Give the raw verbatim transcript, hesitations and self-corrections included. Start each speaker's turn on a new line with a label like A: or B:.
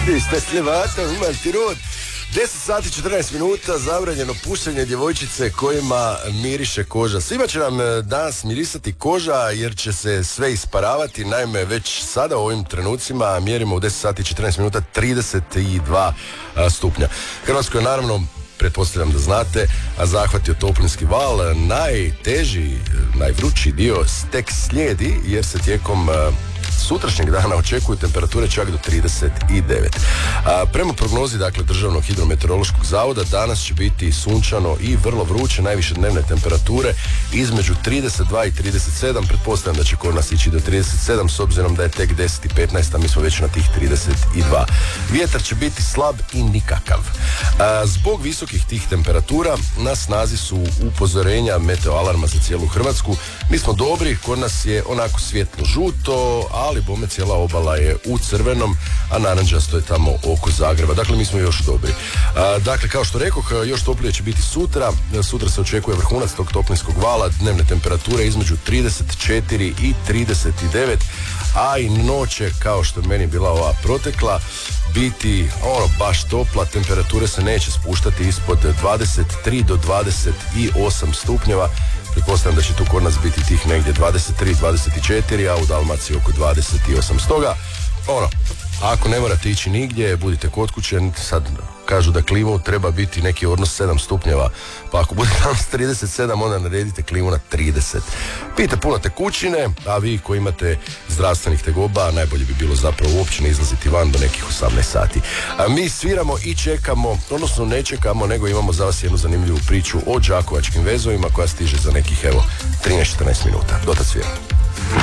A: Ste sljevatom, imati rod. deset sati četrnaest minuta, zabranjeno pušenje djevojčice kojima miriše koža. Svima će nam danas mirisati koža jer će se sve isparavati. Naime, već sada u ovim trenucima mjerimo u deset sati četrnaest minuta trideset dva stupnja. Hrvatsko je naravno, pretpostavljam da znate, a zahvatio toplinski val. Najteži, najvrući dio tek slijedi jer se tijekom sutrašnjeg dana očekuju temperature čak do trideset devet. A, prema prognozi dakle Državnog hidrometeorološkog zavoda danas će biti sunčano i vrlo vruće, najviše dnevne temperature između trideset dva i trideset sedam. Pretpostavljam da će kod nas ići do trideset sedam s obzirom da je tek deset i petnaest, a mi smo već na tih trideset dva. Vjetar će biti slab i nikakav. A, zbog visokih tih temperatura na snazi su upozorenja meteo alarma za cijelu Hrvatsku. Mi smo dobri, kod nas je onako svjetlo žuto, ali bome cijela obala je u crvenom, a narančasto je tamo oko Zagreba. Dakle, mi smo još dobri. A, dakle, kao što rekoh, još toplije će biti sutra. Sutra se očekuje vrhunac tog toplinskog vala, dnevne temperature između trideset četiri i trideset devet, a i noće, kao što je meni bila ova protekla, biti ono baš topla. Temperature se neće spuštati ispod dvadeset tri do dvadeset osam stupnjeva. Pretpostavljam da će tu kod nas biti tih negdje dvadeset tri dvadeset četiri, a u Dalmaciji oko dvadeset osam. Stoga, ono, ako ne morate ići nigdje, budite kod kuće. Sad kažu da klimu treba biti neki odnos sedam stupnjeva, pa ako bude danas trideset sedam, onda naredite klimu na trideset. Pijte puno tekućine, a vi koji imate zdravstvenih tegoba, najbolje bi bilo zapravo uopće ne izlaziti van do nekih osamnaest sati. A mi sviramo i čekamo, odnosno ne čekamo, nego imamo za vas jednu zanimljivu priču o đakovačkim vezovima koja stiže za nekih, evo, trinaest četrnaest minuta. Dotad sviramo.